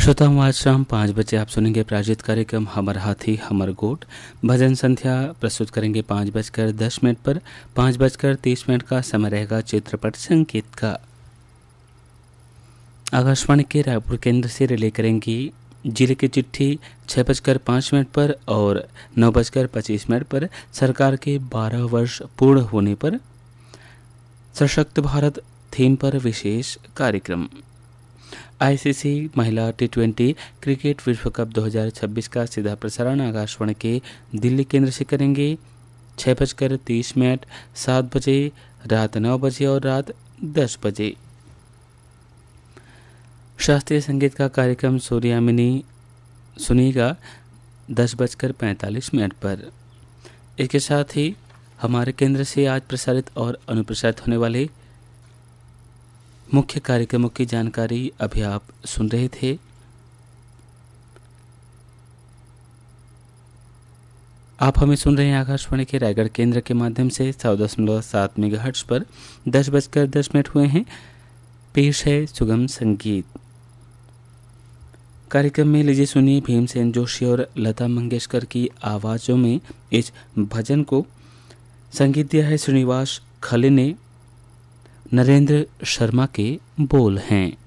श्रोताओं, आज शाम 5 बजे आप सुनेंगे प्रायोजित कार्यक्रम हमर हाथी हमर गोठ। भजन संध्या प्रस्तुत करेंगे 5:10 पर। 5:30 का समय रहेगा चित्रपट संगीत का। आकाशवाणी के रायपुर केंद्र से रिले करेंगी जिले की चिट्ठी 6:05 पर और 9:25 पर सरकार के 12 वर्ष पूर्ण होने पर सशक्त भारत थीम पर विशेष कार्यक्रम। आईसीसी महिला टी20 क्रिकेट विश्व कप 2026 का सीधा प्रसारण आकाशवाणी के दिल्ली केंद्र से करेंगे 6:30, 7 बजे, रात 9 बजे और रात 10 बजे। शास्त्रीय संगीत का कार्यक्रम सूर्यामिनी सुनिएगा 10:45 पर। इसके साथ ही हमारे केंद्र से आज प्रसारित और अनुप्रसारित होने वाले मुख्य कार्यक्रमों की जानकारी अभी आप सुन रहे थे। आप हमें सुन रहे हैं आकाशवाणी के रायगढ़ केंद्र के माध्यम से 100.7 मेगाहर्ट्ज पर। 10:10 हुए हैं। पेश है सुगम संगीत। कार्यक्रम में लीजिए सुनिए भीमसेन जोशी और लता मंगेशकर की आवाज़ों में इस भजन को। संगीत दिया है श्रीनिवास खले ने। नरेंद्र शर्मा के बोल हैं।